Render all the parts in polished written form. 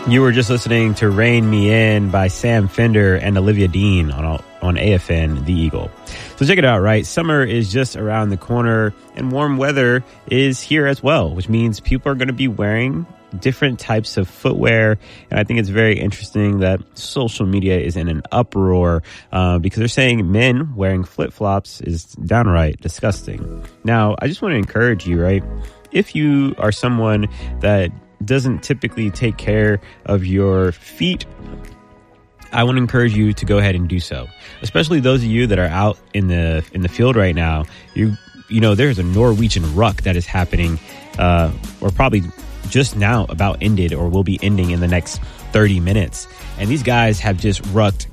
You were just listening to Rein Me In by Sam Fender and Olivia Dean on AFN, The Eagle. So check it out, right? Summer is just around the corner and warm weather is here as well, which means people are going to be wearing different types of footwear. And I think it's very interesting that social media is in an uproar because they're saying men wearing flip-flops is downright disgusting. Now, I just want to encourage you, right? If you are someone that doesn't typically take care of your feet, I want to encourage you to go ahead and do so. Especially those of you that are out in the field right now. You know there's a Norwegian ruck that is happening, or probably just now about ended or will be ending in the next 30 minutes. And these guys have just rucked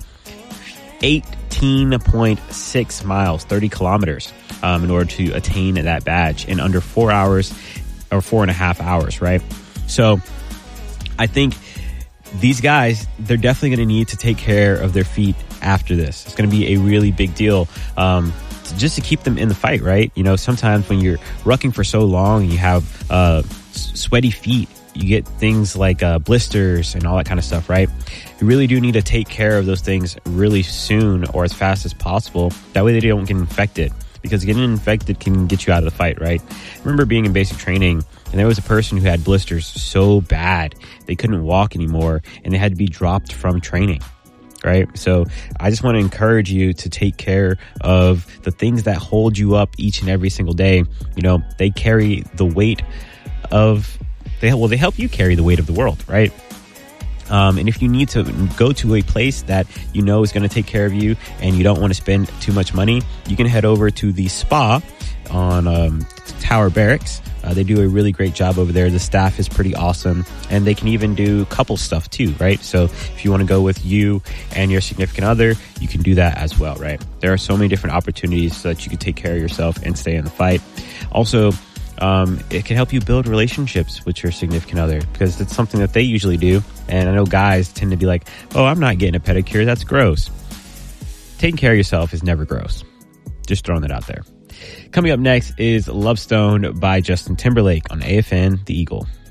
18.6 miles, 30 kilometers, in order to attain that badge in under 4 hours or 4.5 hours, right? So I think these guys, they're definitely going to need to take care of their feet after this. It's going to be a really big deal just to keep them in the fight, right? You know, sometimes when you're rucking for so long and you have sweaty feet, you get things like blisters and all that kind of stuff, right? You really do need to take care of those things really soon or as fast as possible. That way they don't get infected, because getting infected can get you out of the fight, right? I remember being in basic training and there was a person who had blisters so bad they couldn't walk anymore and they had to be dropped from training, right? So I just want to encourage you to take care of the things that hold you up each and every single day. You know, they carry the weight of, they help you carry the weight of the world, right? And if you need to go to a place that you know is going to take care of you and you don't want to spend too much money, you can head over to the spa on Tower Barracks. They do a really great job over there. The staff is pretty awesome, and they can even do couple stuff too, right? So if you want to go with you and your significant other, you can do that as well, right? There are so many different opportunities so that you can take care of yourself and stay in the fight. Also, it can help you build relationships with your significant other, because it's something that they usually do. And I know guys tend to be like, oh, I'm not getting a pedicure. That's gross. Taking care of yourself is never gross. Just throwing that out there. Coming up next is Love Stone by Justin Timberlake on AFN, The Eagle.